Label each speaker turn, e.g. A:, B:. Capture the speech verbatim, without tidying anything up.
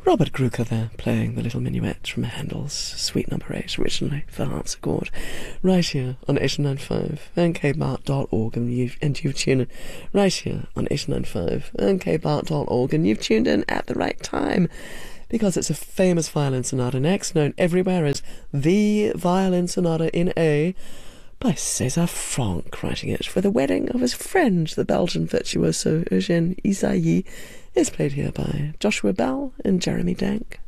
A: Robert Grucker there, playing the little minuet from Handel's Suite Number Eight, originally for harpsichord, right here on eighty-nine point five N K Bart dot org, and you've, and you've tuned in right here on eighty-nine point five N K Bart dot org, and you've tuned in at the right time, because it's a famous violin sonata next, known everywhere as the Violin Sonata in A, by César Franck, writing it for the wedding of his friend, the Belgian virtuoso Eugène Ysaÿe, is played here by Joshua Bell and Jeremy Dank.